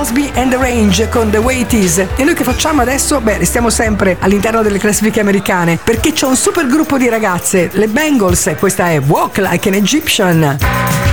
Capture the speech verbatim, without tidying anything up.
Crosby and the Range con The Way It Is. E noi che facciamo adesso? Beh, restiamo sempre all'interno delle classifiche americane, perché c'è un super gruppo di ragazze, le Bangles, e questa è Walk Like an Egyptian.